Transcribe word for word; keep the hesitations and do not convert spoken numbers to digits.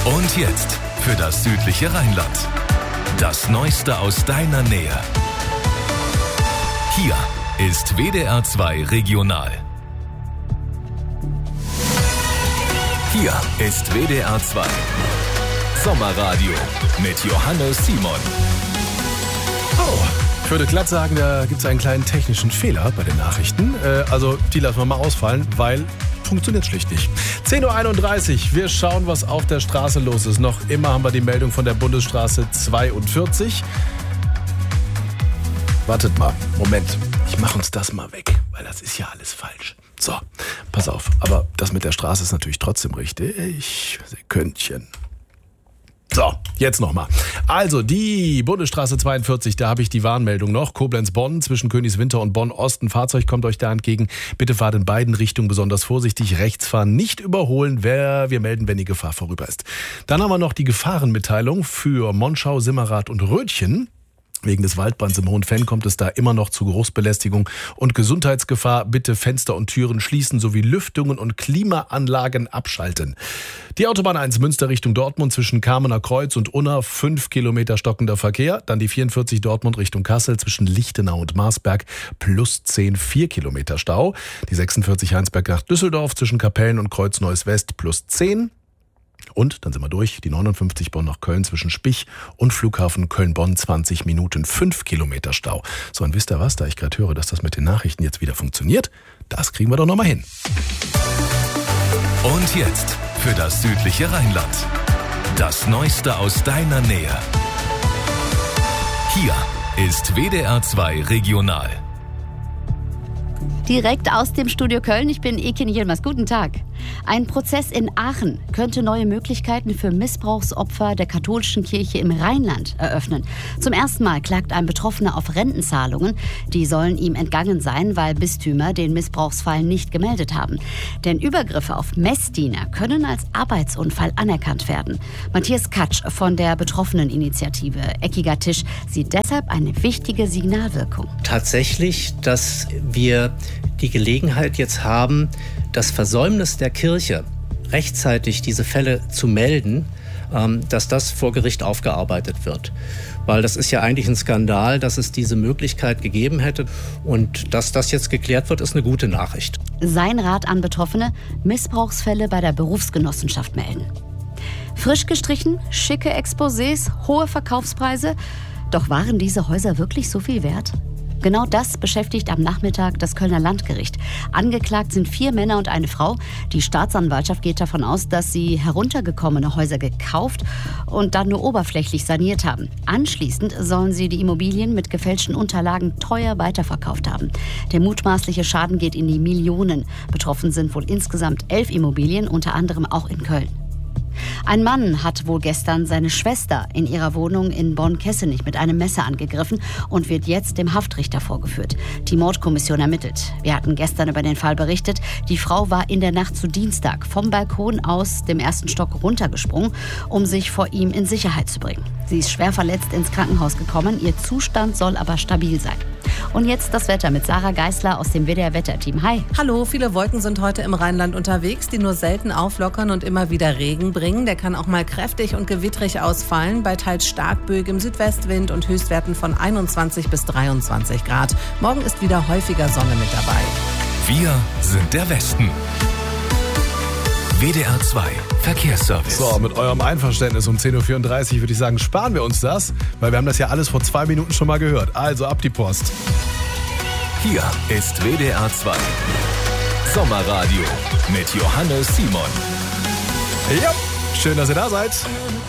Und jetzt für das südliche Rheinland. Das Neueste aus deiner Nähe. Hier ist W D R zwei Regional. Hier ist W D R zwei Sommerradio mit Johannes Simon. Oh, ich würde glatt sagen, da gibt es einen kleinen technischen Fehler bei den Nachrichten. Äh, also die lassen wir mal ausfallen, weil funktioniert schlicht nicht. zehn Uhr einunddreißig, wir schauen, was auf der Straße los ist. Noch immer haben wir die Meldung von der Bundesstraße zweiundvierzig. Wartet mal, Moment, ich mache uns das mal weg, weil das ist ja alles falsch. So, pass auf, aber das mit der Straße ist natürlich trotzdem richtig. Sekündchen. So, jetzt nochmal. Also, die Bundesstraße zweiundvierzig, da habe ich die Warnmeldung noch. Koblenz-Bonn, zwischen Königswinter und Bonn-Ost. Ein Fahrzeug kommt euch da entgegen. Bitte fahrt in beiden Richtungen besonders vorsichtig. Rechts fahren, nicht überholen. Wer, wir melden, wenn die Gefahr vorüber ist. Dann haben wir noch die Gefahrenmitteilung für Monschau, Simmerath und Rötchen. Wegen des Waldbrands im Hohenfenn kommt es da immer noch zu Geruchsbelästigung und Gesundheitsgefahr. Bitte Fenster und Türen schließen sowie Lüftungen und Klimaanlagen abschalten. Die Autobahn eins Münster Richtung Dortmund zwischen Kamener Kreuz und Unna, fünf Kilometer stockender Verkehr. Dann die vierundvierzig Dortmund Richtung Kassel zwischen Lichtenau und Marsberg plus zehn, vier Kilometer Stau. Die sechsundvierzig Heinsberg nach Düsseldorf zwischen Kapellen und Kreuz Neuss West plus zehn. Und, dann sind wir durch, die neunundfünfzig Bonn nach Köln zwischen Spich und Flughafen Köln-Bonn, zwanzig Minuten, fünf Kilometer Stau. So, und wisst ihr was, da ich gerade höre, dass das mit den Nachrichten jetzt wieder funktioniert, das kriegen wir doch nochmal hin. Und jetzt für das südliche Rheinland. Das Neueste aus deiner Nähe. Hier ist W D R zwei Regional. Direkt aus dem Studio Köln, ich bin Ekin Yilmaz. Guten Tag. Ein Prozess in Aachen könnte neue Möglichkeiten für Missbrauchsopfer der katholischen Kirche im Rheinland eröffnen. Zum ersten Mal klagt ein Betroffener auf Rentenzahlungen. Die sollen ihm entgangen sein, weil Bistümer den Missbrauchsfall nicht gemeldet haben. Denn Übergriffe auf Messdiener können als Arbeitsunfall anerkannt werden. Matthias Katsch von der Betroffeneninitiative Eckiger Tisch sieht deshalb eine wichtige Signalwirkung. Tatsächlich, dass wir die Gelegenheit jetzt haben, das Versäumnis der Kirche, rechtzeitig diese Fälle zu melden, dass das vor Gericht aufgearbeitet wird. Weil das ist ja eigentlich ein Skandal, dass es diese Möglichkeit gegeben hätte. Und dass das jetzt geklärt wird, ist eine gute Nachricht. Sein Rat an Betroffene: Missbrauchsfälle bei der Berufsgenossenschaft melden. Frisch gestrichen, schicke Exposés, hohe Verkaufspreise. Doch waren diese Häuser wirklich so viel wert? Genau das beschäftigt am Nachmittag das Kölner Landgericht. Angeklagt sind vier Männer und eine Frau. Die Staatsanwaltschaft geht davon aus, dass sie heruntergekommene Häuser gekauft und dann nur oberflächlich saniert haben. Anschließend sollen sie die Immobilien mit gefälschten Unterlagen teuer weiterverkauft haben. Der mutmaßliche Schaden geht in die Millionen. Betroffen sind wohl insgesamt elf Immobilien, unter anderem auch in Köln. Ein Mann hat wohl gestern seine Schwester in ihrer Wohnung in Bonn-Kessenich mit einem Messer angegriffen und wird jetzt dem Haftrichter vorgeführt. Die Mordkommission ermittelt. Wir hatten gestern über den Fall berichtet. Die Frau war in der Nacht zu Dienstag vom Balkon aus dem ersten Stock runtergesprungen, um sich vor ihm in Sicherheit zu bringen. Sie ist schwer verletzt ins Krankenhaus gekommen. Ihr Zustand soll aber stabil sein. Und jetzt das Wetter mit Sarah Geisler aus dem W D R-Wetterteam. Hi. Hallo, viele Wolken sind heute im Rheinland unterwegs, die nur selten auflockern und immer wieder Regen bringen. Der kann auch mal kräftig und gewittrig ausfallen, bei teils starkböigem Südwestwind und Höchstwerten von einundzwanzig bis dreiundzwanzig Grad. Morgen ist wieder häufiger Sonne mit dabei. Wir sind der Westen. W D R zwei Verkehrsservice. So, mit eurem Einverständnis um zehn Uhr vierunddreißig würde ich sagen, sparen wir uns das, weil wir haben das ja alles vor zwei Minuten schon mal gehört. Also ab die Post. Hier ist W D R zwei Sommerradio mit Johannes Simon. Ja, schön, dass ihr da seid.